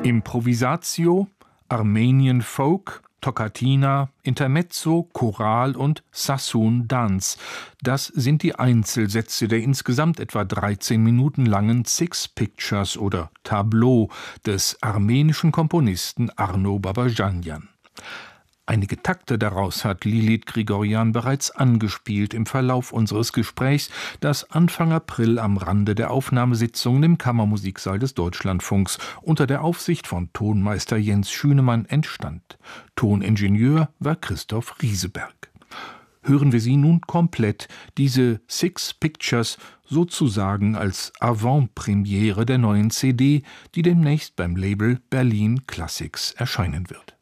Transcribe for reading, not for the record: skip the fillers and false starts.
Improvisatio, Armenian Folk, Toccatina, Intermezzo, Choral und Sassoon Dance. Das sind die Einzelsätze der insgesamt etwa 13 Minuten langen Six Pictures oder Tableau des armenischen Komponisten Arno Babajanjan. Einige Takte daraus hat Lilit Grigoryan bereits angespielt im Verlauf unseres Gesprächs, das Anfang April am Rande der Aufnahmesitzungen im Kammermusiksaal des Deutschlandfunks unter der Aufsicht von Tonmeister Jens Schünemann entstand. Toningenieur war Christoph Rieseberg. Hören wir sie nun komplett, diese Six Pictures, sozusagen als Avant-Premiere der neuen CD, die demnächst beim Label Berlin Classics erscheinen wird.